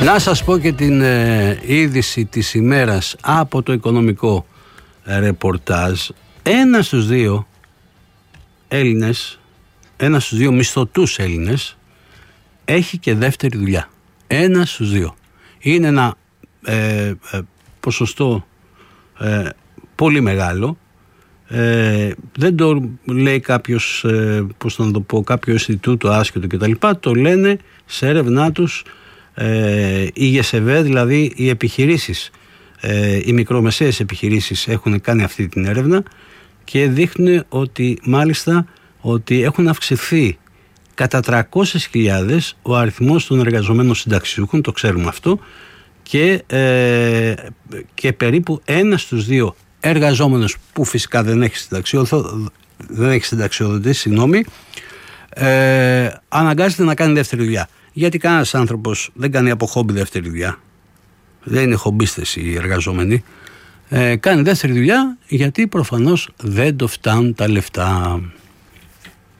Να σας πω και την είδηση της ημέρας από το οικονομικό ρεπορτάζ. Ένας στους δύο Έλληνες, ένας στους δύο μισθωτούς Έλληνες έχει και δεύτερη δουλειά. Ένας στους δύο. Είναι ένα ποσοστό πολύ μεγάλο. Δεν το λέει κάποιος, πώς να το πω, κάποιο Ινστιτούτο άσχετο κτλ. Το λένε σε έρευνά τους η ΓΕΣΕΒΕ, δηλαδή οι επιχειρήσεις, οι μικρομεσαίες επιχειρήσεις έχουν κάνει αυτή την έρευνα και δείχνουν ότι μάλιστα ότι έχουν αυξηθεί κατά 300.000 ο αριθμός των εργαζομένων συνταξιούχων, το ξέρουμε αυτό, και περίπου ένας στους δύο εργαζόμενος που φυσικά δεν έχει συνταξιοδοτήσει, αναγκάζεται να κάνει δεύτερη δουλειά. Γιατί κανένας άνθρωπος δεν κάνει από χόμπι δεύτερη δουλειά. Δεν είναι χομπίστες οι εργαζόμενοι. Κάνει δεύτερη δουλειά γιατί προφανώς δεν το φτάνουν τα λεφτά.